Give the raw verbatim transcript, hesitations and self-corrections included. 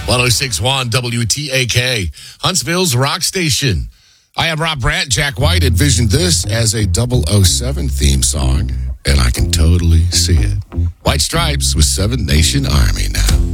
one oh six point one W T A K, Huntsville's rock station. I am Rob Brandt. Jack White envisioned this as a double oh seven theme song, and I can totally see it. White Stripes with Seven Nation Army now.